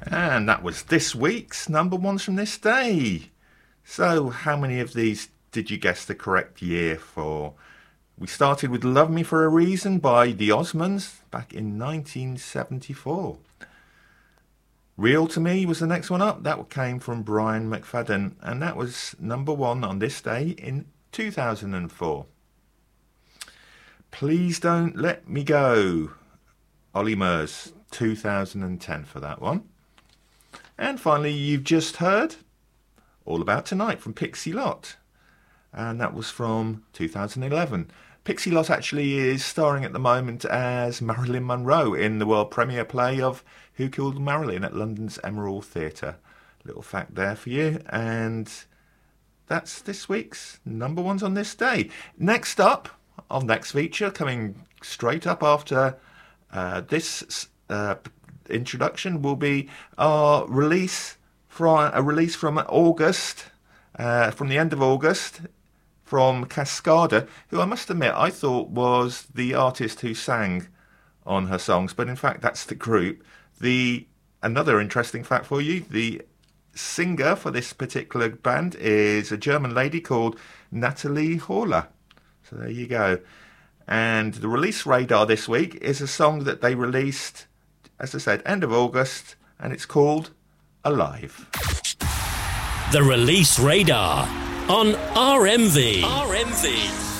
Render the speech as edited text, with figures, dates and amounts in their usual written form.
And that was this week's number ones from this day. So how many of these did you guess the correct year for? We started with Love Me for a Reason by the Osmonds back in 1974. Real to Me was the next one up. That came from Brian McFadden, and that was number one on this day in 2004. Please Don't Let Me Go, Ollie Murs, 2010 for that one. And finally, you've just heard All About Tonight from Pixie Lott, and that was from 2011. Pixie Lott actually is starring at the moment as Marilyn Monroe in the world premiere play of Who Killed Marilyn at London's Emerald Theatre. Little fact there for you. And that's this week's number ones on this day. Next up, on next feature, coming straight up after this introduction, will be our release from August, from the end of August, from Cascada, who I must admit I thought was the artist who sang on her songs, but in fact that's the group. Another interesting fact for you, the singer for this particular band is a German lady called Natalie Horler. So there you go. And the release radar this week is a song that they released, as I said, end of August, and it's called Alive. The Release Radar on RMV.